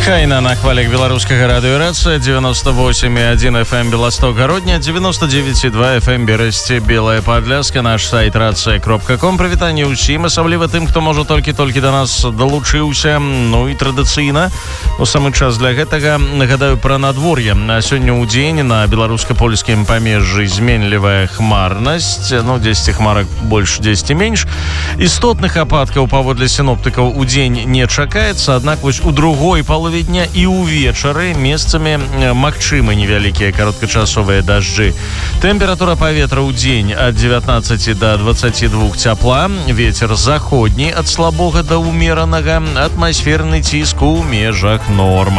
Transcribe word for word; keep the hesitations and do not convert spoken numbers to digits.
Хайна на хвалях беларускага радыёрацыя девяносто восемь и один эф эм Белосток Городня, девяносто девять и два эф эм Бересте Белая Подляска, наш сайт рация кропка ком. Прывітанне ўсім, асабліва тым, хто можа толькі-толькі да нас далучыўся. Ну і традыцыйна у самы час для гэтага нагадаю пра надвор'е. Сёння ў дзень на беларуска-польскім памежжы зменлівая хмарнасць, ну дзесьці хмарак больш, дзесьці менш. Істотных ападкаў паводле сіноптыкаў у дзень не чакаецца, аднак вось у другой палове дня і ўвечары месцамі магчымы невялікія кароткачасовыя дажджы. Тэмпература паветра ў дзень ад девятнадцати до двадцати двух цяпла, ветер заходні ад слабога да ўмеранага, атмасферны ціск у межах норм.